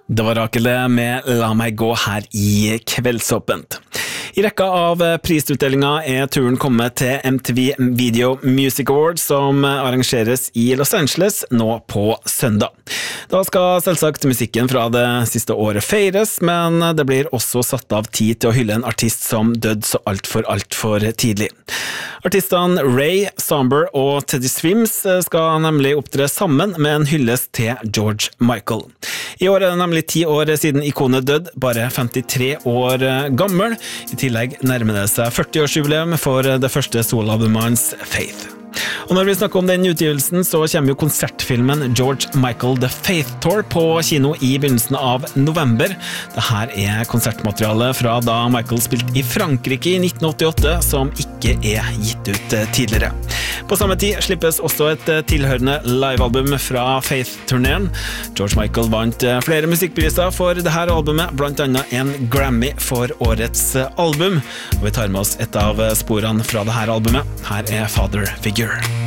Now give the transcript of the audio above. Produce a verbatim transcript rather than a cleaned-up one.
Det var Rakel med La meg gå her i Kveldsåpent. I rekka av prisutdelinger er turen kommet til M T V Video Music Awards som arrangeres i Los Angeles nå på søndag. Da skal selvsagt musikken fra det siste året feires, men det blir også satt av tid til å hylle en artist som døde så alt for alt for tidlig. Artistene Ray, Somber og Teddy Swims skal nemlig opptre sammen med en hyllest til George Michael. I år er det nemlig ti år siden ikonet døde, bare femtitre år gammel. I tillegg nærmer det seg førti-årsjubileum for det første soloalbumet hans, Faith. Og når vi snakker om den utgivelsen, så kommer jo konsertfilmen George Michael The Faith Tour på kino i begynnelsen av november. Dette er konsertmateriale fra da Michael spilte i Frankrike i nitten åttiåtte, som ikke er gitt ut tidligere. På samme tid slippes også et tilhørende livealbum fra Faith-turneren. George Michael vant flere musikkpriser for dette albumet, blant annet en Grammy for årets album. Og vi tar med oss et av sporene fra dette albumet. Her er Father Figure.